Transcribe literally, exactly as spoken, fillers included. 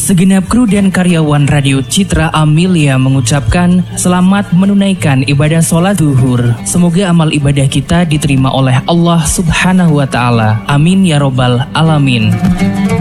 Segenap kru dan karyawan Radio Citra Amelia mengucapkan selamat menunaikan ibadah sholat zuhur. Semoga amal ibadah kita diterima oleh Allah Subhanahu wa Ta'ala. Amin ya robbal alamin.